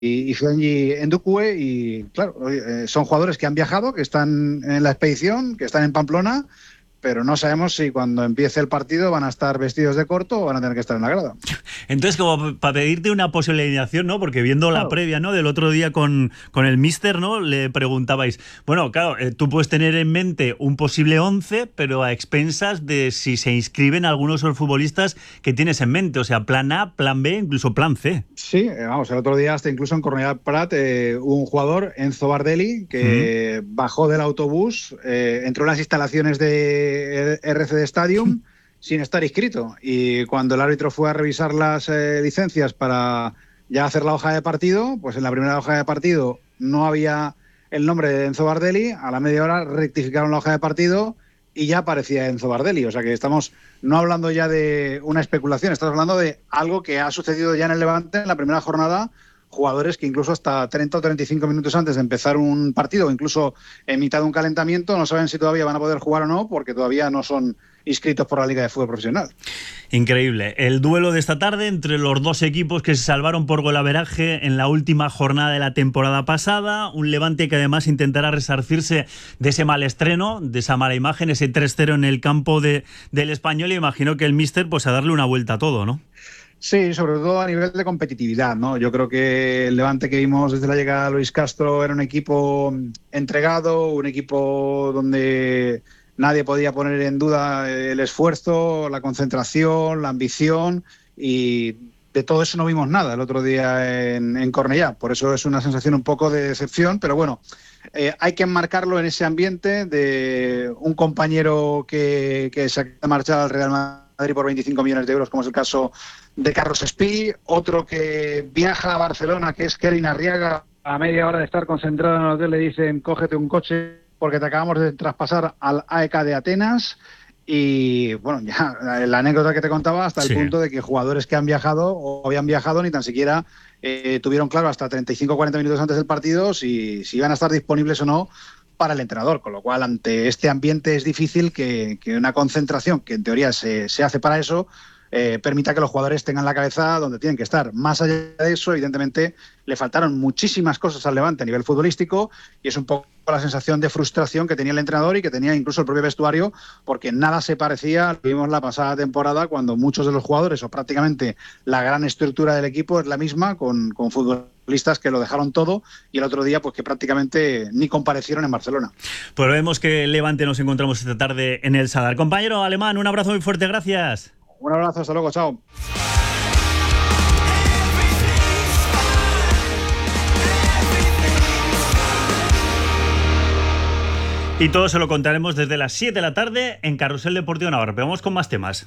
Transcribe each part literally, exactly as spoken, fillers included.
y Frenji Ndukwe, y claro, eh, son jugadores que han viajado, que están en la expedición, que están en Pamplona, pero no sabemos si cuando empiece el partido van a estar vestidos de corto o van a tener que estar en la grada. Entonces, como para pedirte una posible alineación, ¿no? Porque viendo la claro. previa, ¿no? Del otro día con, con el míster, ¿no? Le preguntabais, bueno, claro, eh, tú puedes tener en mente un posible once, pero a expensas de si se inscriben algunos de los futbolistas que tienes en mente, o sea, plan A, plan B, incluso plan C. Sí, eh, vamos, el otro día hasta incluso en Cornellà Prat eh, hubo un jugador, Enzo Bardelli, que uh-huh. bajó del autobús, eh, entró en las instalaciones de R C D Stadium sin estar inscrito, y cuando el árbitro fue a revisar las eh, licencias para ya hacer la hoja de partido, pues en la primera hoja de partido no había el nombre de Enzo Bardelli, a la media hora rectificaron la hoja de partido y ya aparecía Enzo Bardelli, o sea que estamos no hablando ya de una especulación, estamos hablando de algo que ha sucedido ya en el Levante en la primera jornada, jugadores que incluso hasta treinta o treinta y cinco minutos antes de empezar un partido, o incluso en mitad de un calentamiento, no saben si todavía van a poder jugar o no, porque todavía no son inscritos por la Liga de Fútbol Profesional. Increíble. El duelo de esta tarde entre los dos equipos que se salvaron por golaveraje en la última jornada de la temporada pasada. Un Levante que además intentará resarcirse de ese mal estreno, de esa mala imagen, ese tres cero en el campo de, del Español, y imagino que el míster pues a darle una vuelta a todo, ¿no? Sí, sobre todo a nivel de competitividad, ¿no? Yo creo que el Levante que vimos desde la llegada de Luis Castro era un equipo entregado, un equipo donde nadie podía poner en duda el esfuerzo, la concentración, la ambición, y de todo eso no vimos nada el otro día en, en Cornellà. Por eso es una sensación un poco de decepción, pero bueno, eh, hay que enmarcarlo en ese ambiente de un compañero que, que se ha marchado al Real Madrid por veinticinco millones de euros, como es el caso de Carlos Espí, otro que viaja a Barcelona, que es Kerin Arriaga, a media hora de estar concentrado en el hotel le dicen cógete un coche porque te acabamos de traspasar al A E K de Atenas. Y bueno, ya la anécdota que te contaba hasta el sí. punto de que jugadores que han viajado o habían viajado ni tan siquiera eh, tuvieron claro hasta treinta y cinco o cuarenta minutos antes del partido si, si iban a estar disponibles o no para el entrenador, con lo cual ante este ambiente es difícil que, que una concentración que en teoría se, se hace para eso eh, permita que los jugadores tengan la cabeza donde tienen que estar. Más allá de eso, evidentemente le faltaron muchísimas cosas al Levante a nivel futbolístico y es un poco la sensación de frustración que tenía el entrenador y que tenía incluso el propio vestuario, porque nada se parecía a lo que vimos la pasada temporada, cuando muchos de los jugadores o prácticamente la gran estructura del equipo es la misma, con, con futbolistas que lo dejaron todo, y el otro día pues que prácticamente ni comparecieron en Barcelona. Pues vemos que el Levante nos encontramos esta tarde en el Sadar. Compañero Alemán, un abrazo muy fuerte, gracias. Un abrazo, hasta luego, chao. Y todo se lo contaremos desde las siete de la tarde en Carrusel Deportivo Navarra. Pero vamos con más temas.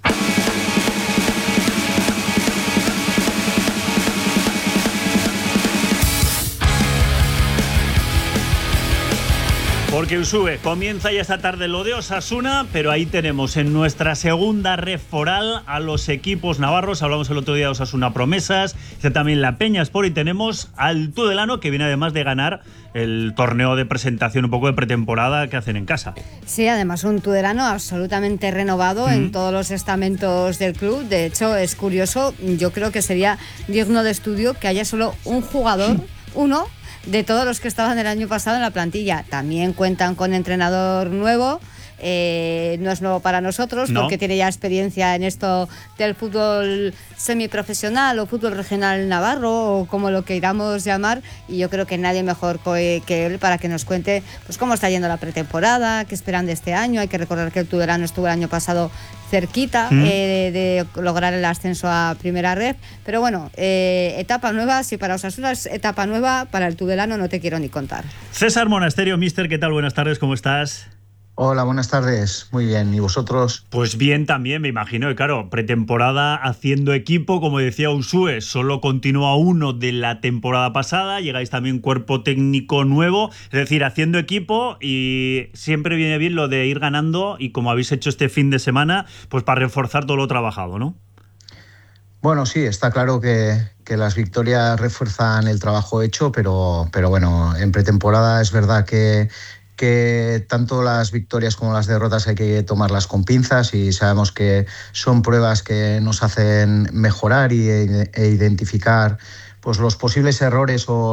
Porque Usue comienza ya esta tarde lo de Osasuna, pero ahí tenemos en nuestra segunda red foral a los equipos navarros. Hablamos el otro día de Osasuna Promesas, también la Peña Sport, y tenemos al Tudelano, que viene además de ganar el torneo de presentación, un poco de pretemporada que hacen en casa. Sí, además un Tudelano absolutamente renovado mm. en todos los estamentos del club. De hecho, es curioso, yo creo que sería digno de estudio que haya solo un jugador, uno, de todos los que estaban el año pasado en la plantilla. También cuentan con entrenador nuevo. Eh, no es nuevo para nosotros, no, porque tiene ya experiencia en esto del fútbol semiprofesional o fútbol regional navarro, o como lo queramos llamar, y yo creo que nadie mejor que él para que nos cuente pues cómo está yendo la pretemporada, qué esperan de este año. Hay que recordar que el Tudelano estuvo el año pasado cerquita mm. eh, de lograr el ascenso a Primera Red, pero bueno, eh, etapa nueva. Si para Osasuna es etapa nueva, para el Tudelano no te quiero ni contar. César Monasterio, mister, ¿qué tal? Buenas tardes, ¿cómo estás? Hola, buenas tardes. Muy bien. ¿Y vosotros? Pues bien también, me imagino. Y claro, pretemporada haciendo equipo, como decía Usue, solo continúa uno de la temporada pasada. Llegáis también cuerpo técnico nuevo. Es decir, haciendo equipo, y siempre viene bien lo de ir ganando, y como habéis hecho este fin de semana, pues para reforzar todo lo trabajado, ¿no? Bueno, sí, está claro que, que las victorias refuerzan el trabajo hecho, pero, pero bueno, en pretemporada es verdad que que tanto las victorias como las derrotas hay que tomarlas con pinzas, y sabemos que son pruebas que nos hacen mejorar y, e identificar pues los posibles errores o